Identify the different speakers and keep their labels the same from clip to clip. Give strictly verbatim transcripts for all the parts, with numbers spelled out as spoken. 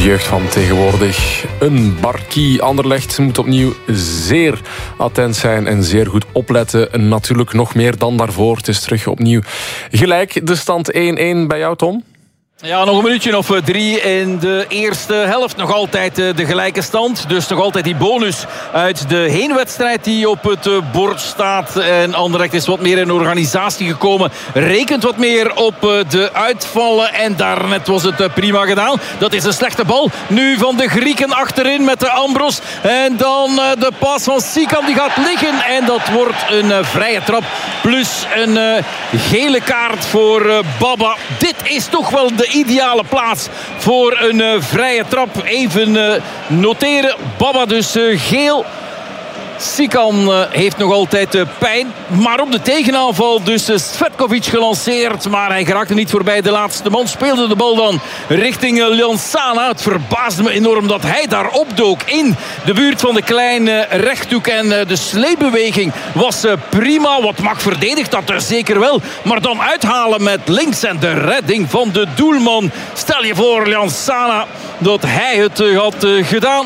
Speaker 1: De jeugd van tegenwoordig. Een Barkie Anderlecht moet opnieuw zeer attent zijn en zeer goed opletten. En natuurlijk nog meer dan daarvoor. Het is terug opnieuw gelijk. De stand één-één bij jou, Tom.
Speaker 2: Ja, nog een minuutje of drie in de eerste helft. Nog altijd de gelijke stand. Dus nog altijd die bonus uit de heenwedstrijd die op het bord staat. En Anderlecht is wat meer in organisatie gekomen. Rekent wat meer op de uitvallen. En daarnet was het prima gedaan. Dat is een slechte bal. Nu van de Grieken achterin met de Ambros. En dan de pas van Sikan. Die gaat liggen. En dat wordt een vrije trap. Plus een gele kaart voor Baba. Dit is toch wel de ideale plaats voor een uh, vrije trap. Even uh, noteren. Baba dus uh, geel. Sikan uh, heeft nog altijd uh, pijn. Maar op de tegenaanval dus uh, Svetkovic gelanceerd. Maar hij geraakte niet voorbij de laatste man. Speelde de bal dan richting uh, Ljansana. Het verbaasde me enorm dat hij daar opdook in de buurt van de kleine rechthoek. En uh, de sleepbeweging was uh, prima. Wat mag verdedigd, dat er zeker wel. Maar dan uithalen met links en de redding van de doelman. Stel je voor, Ljansana, dat hij het uh, had uh, gedaan.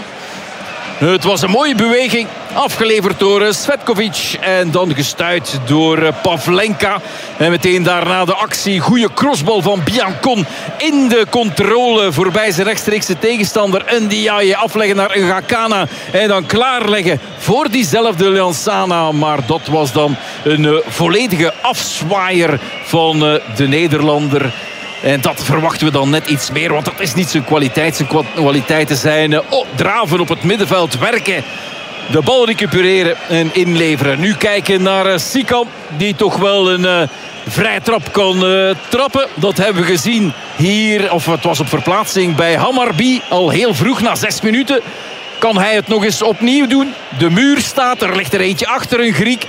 Speaker 2: Het was een mooie beweging. Afgeleverd door Svetkovic. En dan gestuit door Pavlenka. En meteen daarna de actie. Goede crossbal van Biancon. In de controle voorbij zijn rechtstreekse tegenstander. Ndiaye afleggen naar Ngakana. En dan klaarleggen voor diezelfde Ljansana. Maar dat was dan een uh, volledige afzwaaier van uh, de Nederlander. En dat verwachten we dan net iets meer. Want dat is niet zijn kwaliteit. Zijn kwaliteiten zijn uh, oh, draven op het middenveld. Werken. De bal recupereren en inleveren. Nu kijken naar uh, Sikan. Die toch wel een uh, vrije trap kan uh, trappen. Dat hebben we gezien hier. Of het was op verplaatsing bij Hammarby. Al heel vroeg, na zes minuten. Kan hij het nog eens opnieuw doen. De muur staat. Er ligt er eentje achter, een Griek.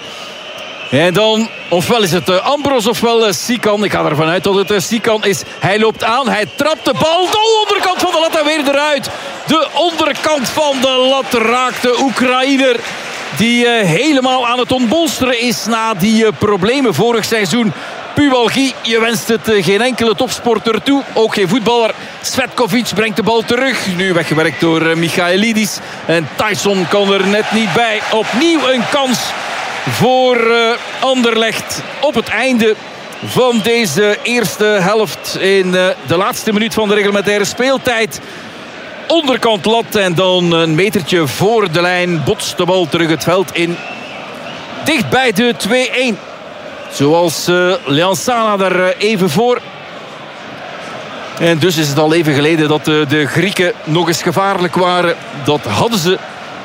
Speaker 2: En dan, ofwel is het uh, Ambros ofwel uh, Sikan. Ik ga ervan uit dat het uh, Sikan is. Hij loopt aan, hij trapt de bal. De onderkant van de lat en weer eruit. De onderkant van de lat raakt de Oekraïner. Die uh, helemaal aan het ontbolsteren is na die uh, problemen vorig seizoen. Pubalgi, je wenst het uh, geen enkele topsporter toe. Ook geen voetballer. Svetkovic brengt de bal terug. Nu weggewerkt door uh, Michailidis. En Tyson kan er net niet bij. Opnieuw een kans voor uh, Anderlecht op het einde van deze eerste helft. In uh, de laatste minuut van de reglementaire speeltijd. Onderkant lat en dan een metertje voor de lijn. Botst de bal terug het veld in. Dicht bij de twee-één. Zoals uh, Ljansana er uh, even voor. En dus is het al even geleden dat uh, de Grieken nog eens gevaarlijk waren. Dat hadden ze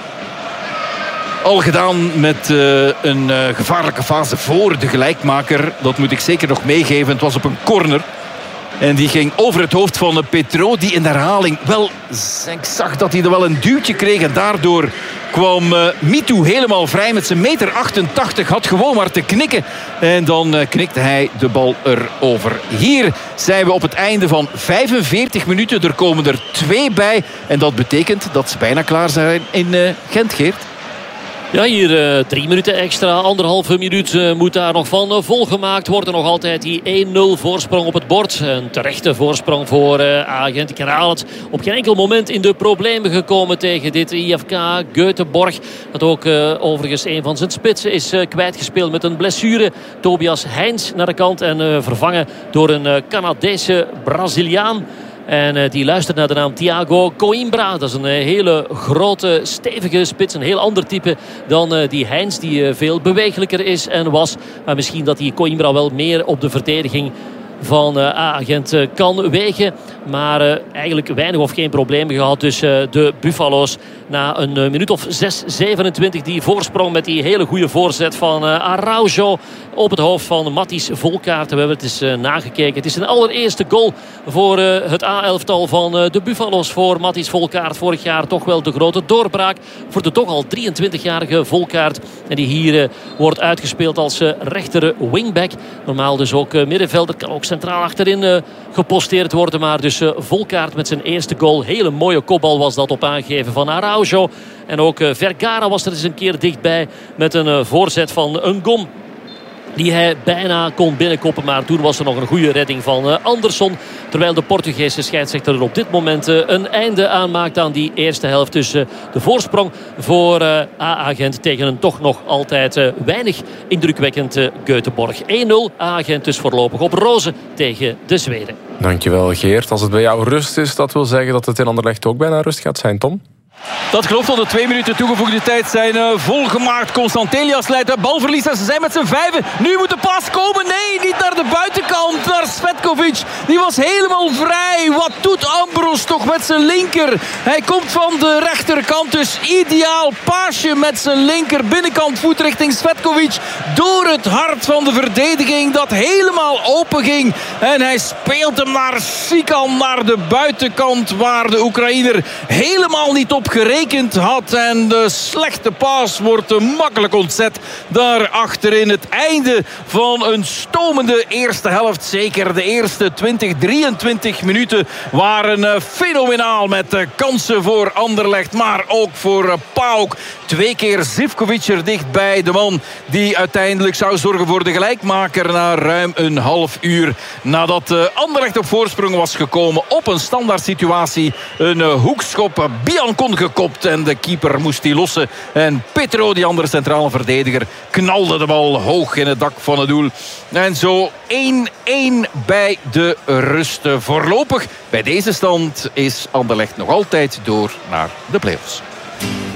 Speaker 2: al gedaan met uh, een uh, gevaarlijke fase voor de gelijkmaker. Dat moet ik zeker nog meegeven. Het was op een corner. En die ging over het hoofd van Petro. Die in de herhaling wel... Ik zag dat hij er wel een duwtje kreeg. En daardoor kwam uh, Mitu helemaal vrij met zijn meter achtentachtig. Had gewoon maar te knikken. En dan uh, knikte hij de bal erover. Hier zijn we op het einde van vijfenveertig minuten. Er komen er twee bij. En dat betekent dat ze bijna klaar zijn in uh, Gent, Geert.
Speaker 3: Ja, hier uh, drie minuten extra, anderhalve minuut uh, moet daar nog van uh, volgemaakt worden. Nog altijd die één nul voorsprong op het bord. Een terechte voorsprong voor uh, Agent. Ik herhaal het, op geen enkel moment in de problemen gekomen tegen dit I F K Göteborg. Dat ook uh, overigens een van zijn spitsen is uh, kwijtgespeeld met een blessure. Tobias Heins naar de kant en uh, vervangen door een uh, Canadese Braziliaan. En uh, die luistert naar de naam Thiago Coimbra. Dat is een uh, hele grote, stevige spits. Een heel ander type dan uh, die Heins, die uh, veel bewegelijker is en was. Maar misschien dat die Coimbra wel meer op de verdediging van uh, A-agent uh, kan wegen. Maar uh, eigenlijk weinig of geen problemen gehad. Dus uh, de Buffalo's na een uh, minuut of zes zevenentwintig die voorsprong met die hele goede voorzet van uh, Araujo op het hoofd van Matthijs Volkaert. We hebben het eens uh, nagekeken. Het is een allereerste goal voor uh, het A-elftal van uh, de Buffalo's. Voor Matthijs Volkaert vorig jaar toch wel de grote doorbraak. Voor de toch al drieëntwintigjarige Volkaert. En die hier uh, wordt uitgespeeld als uh, rechtere wingback. Normaal dus ook uh, middenvelder. Kan ook centraal achterin uh, geposteerd worden. Maar dus uh, Volkaert met zijn eerste goal. Hele mooie kopbal was dat op aangeven van Araujo. En ook uh, Vergara was er eens een keer dichtbij met een uh, voorzet van Ngom. die hij bijna kon binnenkoppen. Maar toen was er nog een goede redding van uh, Anderson. Terwijl de Portugese scheidsrechter er op dit moment uh, een einde aan maakt aan die eerste helft. Dus uh, de voorsprong voor uh, A-Agent tegen een toch nog altijd uh, weinig indrukwekkend uh, Göteborg. één nul, A-Agent dus voorlopig op roze tegen de Zweden.
Speaker 1: Dankjewel Geert. Als het bij jou rust is, dat wil zeggen dat het in Anderlecht ook bijna rust gaat zijn, Tom?
Speaker 2: Dat klopt, al de twee minuten toegevoegde tijd zijn uh, volgemaakt. Constant Elias leidt de balverlies en ze zijn met z'n vijven. Nu moet de pas komen. Nee, niet naar de buitenkant. Naar Svetkovic. Die was helemaal vrij. Wat doet Ambros toch met zijn linker? Hij komt van de rechterkant. Dus ideaal paasje met zijn linker binnenkant voet richting Svetkovic. Door het hart van de verdediging dat helemaal open ging. En hij speelt hem naar Sikan, naar de buitenkant waar de Oekraïner helemaal niet op gerekend had. En de slechte paas wordt makkelijk ontzet. Daar achterin het einde van een stomende eerste helft. Zeker de eerste twintig, drieëntwintig minuten waren fenomenaal met kansen voor Anderlecht. Maar ook voor PAOK. Twee keer Zivkovic er dichtbij. De man die uiteindelijk zou zorgen voor de gelijkmaker na ruim een half uur. Nadat Anderlecht op voorsprong was gekomen op een standaard situatie. Een hoekschop. Biancon gekopt en de keeper moest die lossen. En Petro, die andere centrale verdediger, knalde de bal hoog in het dak van het doel. En zo één één bij de rust. Voorlopig bij deze stand is Anderlecht nog altijd door naar de play-offs.